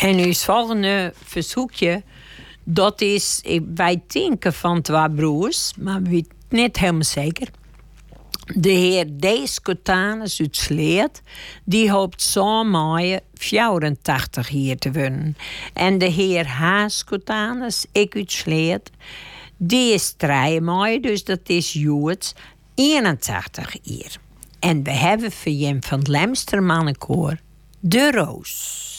En uw volgende verzoekje, dat is, wij denken van 2 broers, maar we weten niet helemaal zeker. De heer D. Scotanus uit Sleet, die hoopt samen 84 hier te winnen. En de heer H. Scotanus, ik uit Sleet, die is 3 mei, dus dat is Joets, 81 hier. En we hebben voor jem van het Lemstermannenkoor de Roos.